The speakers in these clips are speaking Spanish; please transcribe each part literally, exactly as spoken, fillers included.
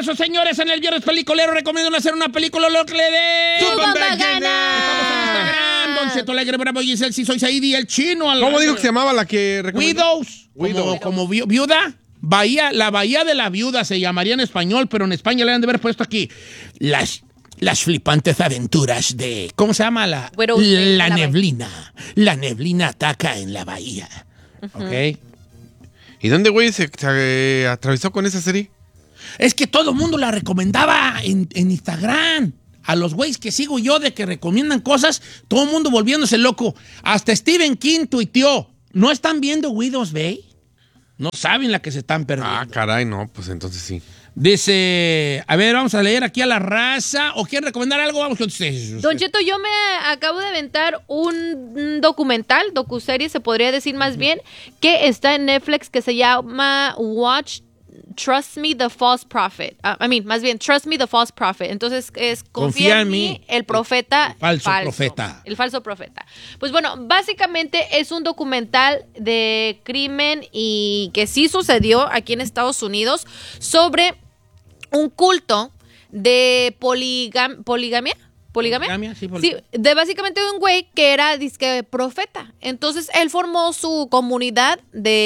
regreso, señores, en el Viernes Peliculero. Recomiendo hacer una película lo que le dé. ¡Tu bomba gana! Estamos en Instagram. Don Cheto Alegre, Bravo, Giselle, si soy Saidi, el chino. Al ¿Cómo dijo que se llamaba la que recomendó? Widows. Widows. Como, como vi- viuda. Bahía, la Bahía de la Viuda se llamaría en español, pero en España le han de haber puesto aquí las, las flipantes aventuras de... ¿Cómo se llama? La, Widows, la la neblina. La neblina ataca en la bahía. ¿Ok? ¿Y dónde, güey, se, se atravesó con esa serie? Es que todo el mundo la recomendaba en, en Instagram. A los güeyes que sigo yo de que recomiendan cosas, todo el mundo volviéndose loco. Hasta Stephen King tuiteó, ¿no están viendo Widows Bay? No saben la que se están perdiendo. Ah, caray, no, pues entonces sí. Dice, a ver, vamos a leer aquí a la raza. ¿O quieren recomendar algo? Vamos con ustedes. Don Cheto, yo me acabo de aventar un documental, docuserie se podría decir más bien, que está en Netflix que se llama Watch Trust Me the False Prophet. Uh, I mean, más bien, Trust Me the False Prophet. Entonces es Confía, Confía en mí, el profeta el falso, falso profeta. El falso profeta. Pues bueno, básicamente es un documental de crimen y que sí sucedió aquí en Estados Unidos sobre un culto de poligam poligamia. ¿Poligamia? Poligamia, sí, poligamia. Sí, de básicamente de un güey que era disque profeta. Entonces él formó su comunidad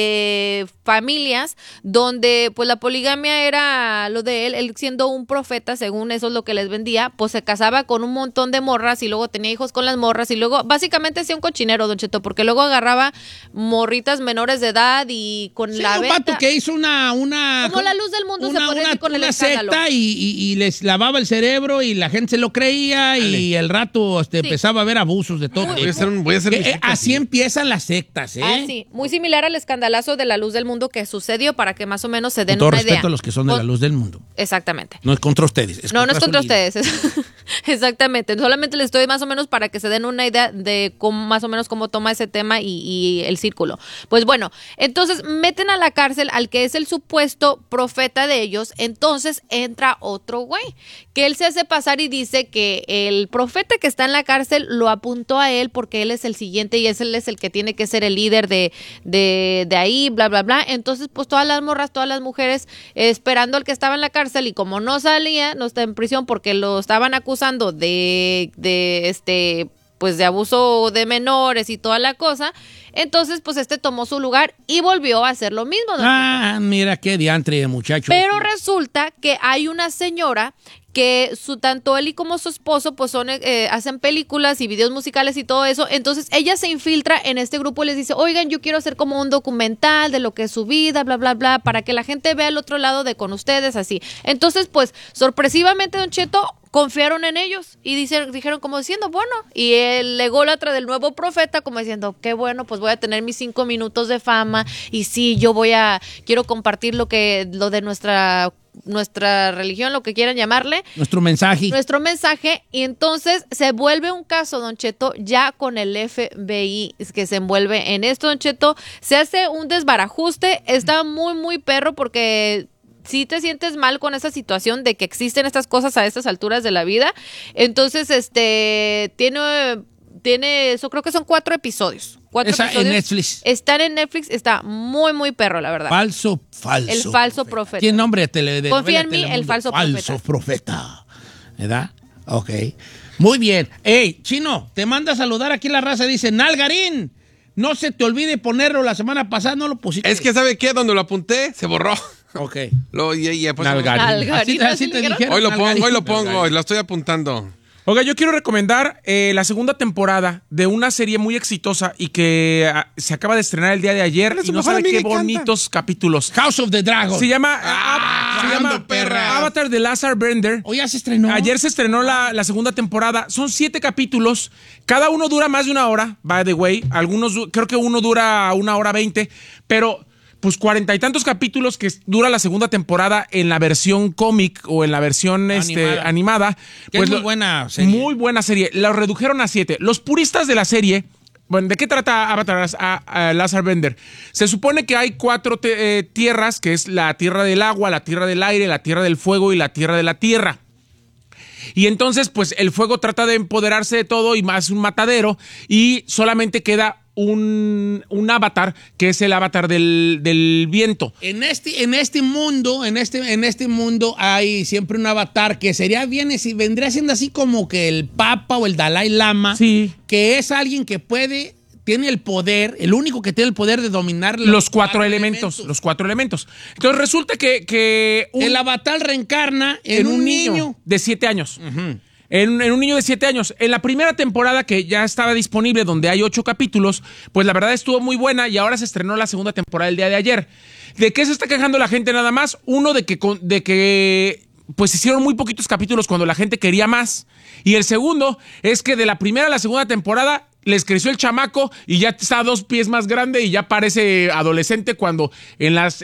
de familias donde pues la poligamia era lo de él, él siendo un profeta, según eso es lo que les vendía, pues se casaba con un montón de morras y luego tenía hijos con las morras y luego básicamente hacía un cochinero, Don Cheto, porque luego agarraba morritas menores de edad y con Sí, la un venta. vato que hizo una... una Como la luz del mundo una, se podría una, decir con el una escándalo. secta y, y, y les lavaba el cerebro y la gente se lo creía y el rato este, Sí. empezaba a ver abusos de todo Muy- tipo. Voy a hacer un, voy a hacer Que, mi eh, cita, así sí. empiezan las sectas, ¿eh? Ah, sí, muy similar al escandalazo de la luz del mundo que sucedió para que más o menos se den Con todo una respeto idea. a los que son de Con- la luz del mundo. Exactamente. No es contra ustedes. Es No, no es contra su líder. ustedes. es- Exactamente. Solamente les estoy más o menos para que se den una idea de cómo, más o menos cómo toma ese tema y, y el círculo. Pues bueno, entonces meten a la cárcel al que es el supuesto profeta de ellos. Entonces entra otro güey que él se hace pasar y dice que el profeta que está en la cárcel lo apuntó a él porque él es el siguiente y él es el que tiene que ser el líder de, de, de ahí, bla, bla, bla. Entonces, pues todas las morras, todas las mujeres eh, esperando al que estaba en la cárcel y como no salía, no está en prisión porque lo estaban acusando de, de este, pues de abuso de menores y toda la cosa. Entonces, pues este tomó su lugar y volvió a hacer lo mismo. Don Ah, mira qué diantre, muchacho. Pero resulta que hay una señora que su tanto él y como su esposo pues son eh, hacen películas y videos musicales y todo eso. Entonces ella se infiltra en este grupo y les dice, oigan, yo quiero hacer como un documental de lo que es su vida, bla, bla, bla, para que la gente vea el otro lado de con ustedes, así. Entonces, pues, sorpresivamente, Don Cheto, confiaron en ellos y dice, dijeron como diciendo, bueno, y el ególatra del nuevo profeta como diciendo, qué bueno, pues voy a tener mis cinco minutos de fama y sí, yo voy a, quiero compartir lo que, lo de nuestra nuestra religión, lo que quieran llamarle. Nuestro mensaje. Nuestro mensaje. Y entonces se vuelve un caso, Don Cheto, ya con el F B I que se envuelve en esto, Don Cheto. Se hace un desbarajuste. Está muy, muy perro porque si te sientes mal con esa situación de que existen estas cosas a estas alturas de la vida. Entonces, este, tiene... Tiene, eso creo que son cuatro episodios. Cuatro Esa episodios. en Netflix. Están en Netflix, está muy, muy perro, la verdad. Falso, falso. El falso profeta. Tiene nombre de tele, de Confía novela en mí, Telemundo. el falso Falso profeta. ¿Verdad? Ok. Muy bien. Ey, Chino, te manda a saludar aquí la raza. Dice, Nalgarín, no se te olvide ponerlo. La semana pasada no lo pusiste. Es que, ¿sabe qué? Donde lo apunté, se borró. Ok. Lo, y, y, pues, Nalgarín. Nalgarín, Así, así ¿así te le dijeron. hoy lo pongo, Nalgarín. hoy lo pongo, lo estoy apuntando. Oiga, yo quiero recomendar eh, la segunda temporada de una serie muy exitosa y que ah, se acaba de estrenar el día de ayer Pero y su no mejor sabe qué amiga encanta. bonitos capítulos. House of the Dragon. Se llama, Ah, ah, se llama ando, perra. Avatar de Lazar Bender. Hoy ya se estrenó. Ayer se estrenó la, la segunda temporada. Son siete capítulos. Cada uno dura más de una hora, by the way. Algunos, du- creo que uno dura una hora veinte. Pero, pues, cuarenta y tantos capítulos que dura la segunda temporada en la versión cómic o en la versión este, Animada. animada. Que pues es muy lo- buena serie. Muy buena serie. La redujeron a siete. Los puristas de la serie. Bueno, ¿de qué trata Avatar a, a Lazar Bender? Se supone que hay cuatro te- eh, tierras, que es la tierra del agua, la tierra del aire, la tierra del fuego y la tierra de la tierra. Y entonces, pues, el fuego trata de empoderarse de todo y más un matadero y solamente queda un, un avatar que es el avatar del, del viento. En este, en este mundo, en este, en este mundo hay siempre un avatar que sería bien, si vendría siendo así como que el Papa o el Dalai Lama, Sí. que es alguien que puede, tiene el poder, el único que tiene el poder de dominar los, Los cuatro, elementos, Los cuatro elementos. Entonces resulta que, que un- el avatar reencarna en, en un niño. de siete años. En, en un niño de siete años. En la primera temporada, que ya estaba disponible, donde hay ocho capítulos, pues la verdad estuvo muy buena y ahora se estrenó la segunda temporada el día de ayer. ¿De qué se está quejando la gente nada más? Uno, de que, con- de que pues hicieron muy poquitos capítulos cuando la gente quería más. Y el segundo es que de la primera a la segunda temporada les creció el chamaco y ya está a dos pies más grande y ya parece adolescente cuando en las